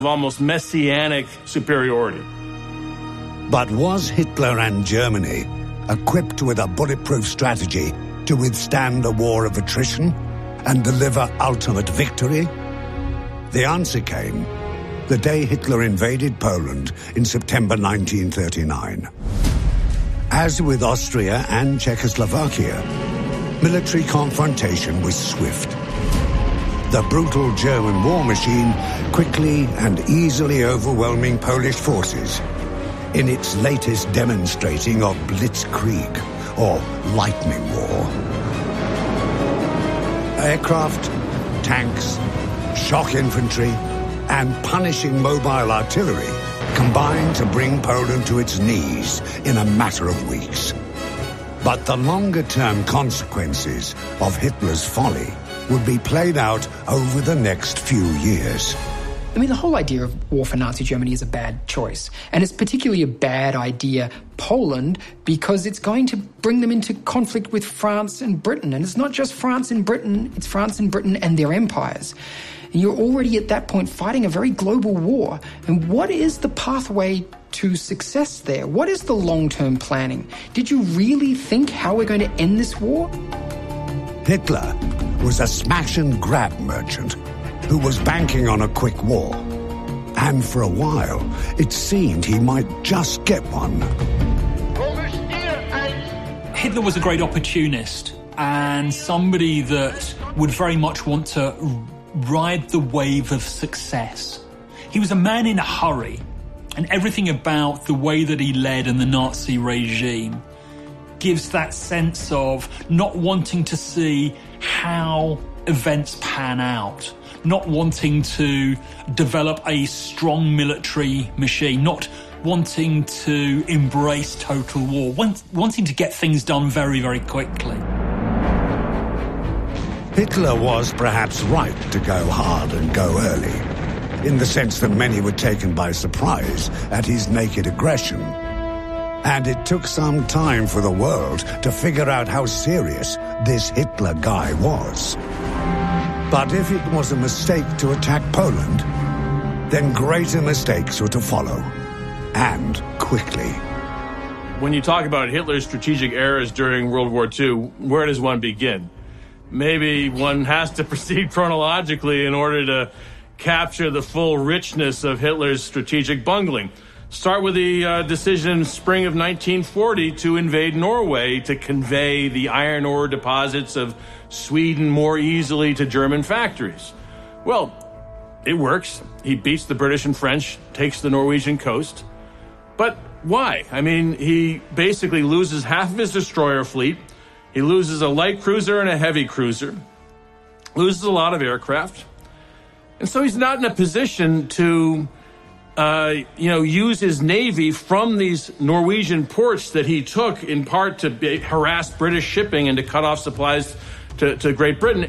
almost messianic superiority. But was Hitler and Germany equipped with a bulletproof strategy to withstand a war of attrition and deliver ultimate victory? The answer came the day Hitler invaded Poland in September 1939. As with Austria and Czechoslovakia, military confrontation was swift. The brutal German war machine quickly and easily overwhelming Polish forces in its latest demonstrating of blitzkrieg, or lightning war. Aircraft, tanks, shock infantry, and punishing mobile artillery combined to bring Poland to its knees in a matter of weeks. But the longer-term consequences of Hitler's folly would be played out over the next few years. I mean, the whole idea of war for Nazi Germany is a bad choice. And it's particularly a bad idea, Poland, because it's going to bring them into conflict with France and Britain. And it's not just France and Britain, it's France and Britain and their empires. And you're already at that point fighting a very global war. And what is the pathway to success there? What is the long-term planning? Did you really think how we're going to end this war? Hitler was a smash-and-grab merchant who was banking on a quick war. And for a while, it seemed he might just get one. Hitler was a great opportunist and somebody that would very much want to ride the wave of success. He was a man in a hurry, and everything about the way that he led in the Nazi regime gives that sense of not wanting to see how events pan out, not wanting to develop a strong military machine, not wanting to embrace total war, wanting to get things done very, very quickly. Hitler was perhaps right to go hard and go early, in the sense that many were taken by surprise at his naked aggression. And it took some time for the world to figure out how serious this Hitler guy was. But if it was a mistake to attack Poland, then greater mistakes were to follow, and quickly. When you talk about Hitler's strategic errors during World War II, where does one begin? Maybe one has to proceed chronologically in order to capture the full richness of Hitler's strategic bungling. Start with the decision in spring of 1940 to invade Norway to convey the iron ore deposits of Sweden more easily to German factories. Well, it works. He beats the British and French, takes the Norwegian coast. But why? I mean, he basically loses half of his destroyer fleet. He loses a light cruiser and a heavy cruiser. Loses a lot of aircraft. And so he's not in a position to use his navy from these Norwegian ports that he took in part to harass British shipping and to cut off supplies to Great Britain.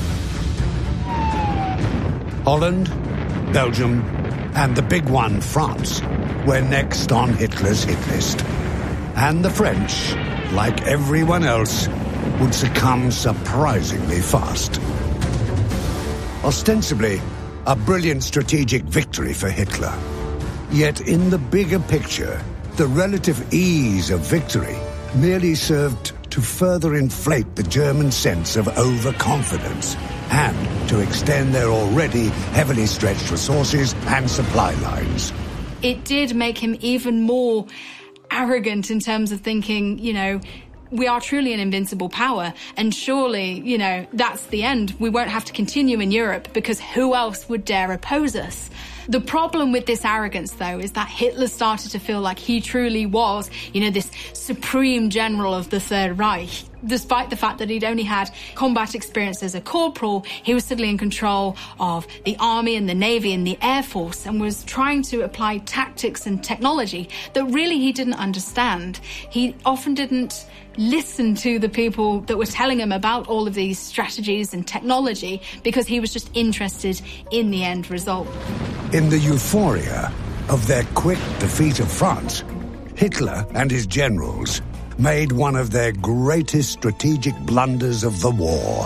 Holland, Belgium, and the big one, France, were next on Hitler's hit list. And the French, like everyone else, would succumb surprisingly fast. Ostensibly, a brilliant strategic victory for Hitler. Yet in the bigger picture, the relative ease of victory merely served to further inflate the German sense of overconfidence and to extend their already heavily stretched resources and supply lines. It did make him even more arrogant in terms of thinking, we are truly an invincible power, and surely, that's the end. We won't have to continue in Europe because who else would dare oppose us? The problem with this arrogance, though, is that Hitler started to feel like he truly was, this supreme general of the Third Reich. Despite the fact that he'd only had combat experience as a corporal, he was suddenly in control of the army and the navy and the air force and was trying to apply tactics and technology that really he didn't understand. He often didn't listen to the people that were telling him about all of these strategies and technology because he was just interested in the end result. In the euphoria of their quick defeat of France, Hitler and his generals made one of their greatest strategic blunders of the war.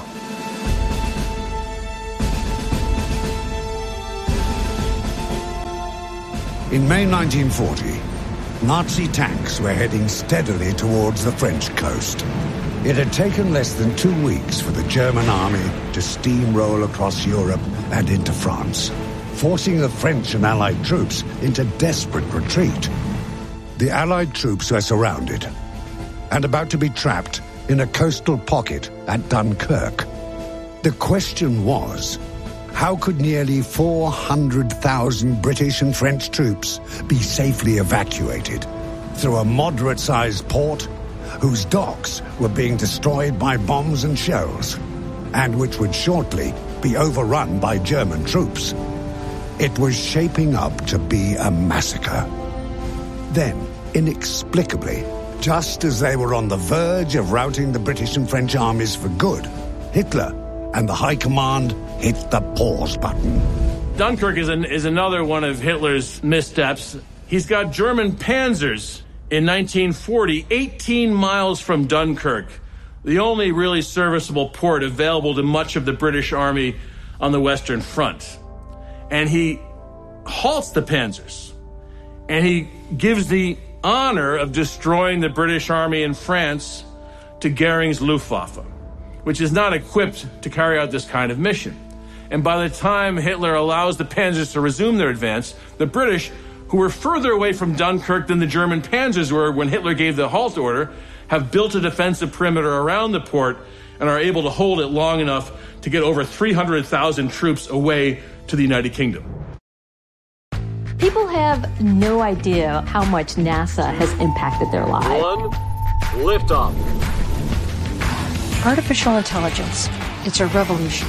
In May 1940, Nazi tanks were heading steadily towards the French coast. It had taken less than 2 weeks for the German army to steamroll across Europe and into France, forcing the French and Allied troops into desperate retreat. The Allied troops were surrounded and about to be trapped in a coastal pocket at Dunkirk. The question was, how could nearly 400,000 British and French troops be safely evacuated through a moderate-sized port whose docks were being destroyed by bombs and shells, and which would shortly be overrun by German troops? It was shaping up to be a massacre. Then, inexplicably, just as they were on the verge of routing the British and French armies for good, Hitler and the High Command hit the pause button. Dunkirk is another one of Hitler's missteps. He's got German panzers in 1940, 18 miles from Dunkirk, the only really serviceable port available to much of the British army on the Western Front. And he halts the panzers, and he gives the honor of destroying the British army in France to Goering's Luftwaffe, which is not equipped to carry out this kind of mission. And by the time Hitler allows the panzers to resume their advance, the British, who were further away from Dunkirk than the German panzers were when Hitler gave the halt order, have built a defensive perimeter around the port and are able to hold it long enough to get over 300,000 troops away to the United Kingdom. People have no idea how much NASA has impacted their lives. One, liftoff. Artificial intelligence. It's a revolution.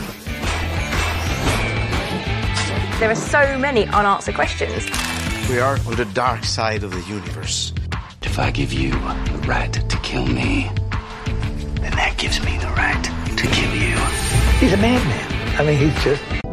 There are so many unanswered questions. We are on the dark side of the universe. If I give you the right to kill me, then that gives me the right to kill you. He's a madman. I mean, he's just